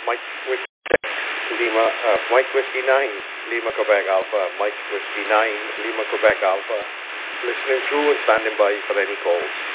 Mike Lima, Mike Whiskey 9, Lima Quebec Alpha, Mike Whiskey 9, Lima Quebec Alpha. Listening through and standing by for any calls.